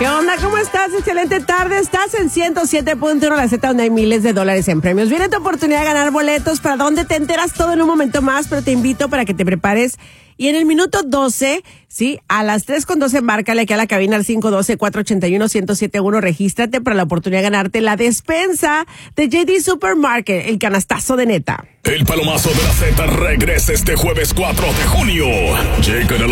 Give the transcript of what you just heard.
¿Qué onda? ¿Cómo estás? Excelente tarde. Estás en 107.1 La Z, donde hay miles de dólares en premios. Viene tu oportunidad de ganar boletos para donde te enteras todo en un momento más, pero te invito para que te prepares. Y en el minuto 12, sí, a las 3:12, márcale aquí a la cabina al 512-481-1071. Regístrate para la oportunidad de ganarte la despensa de JD Supermarket, el canastazo de neta. El palomazo de la Z regresa este jueves 4 de junio. Llegan a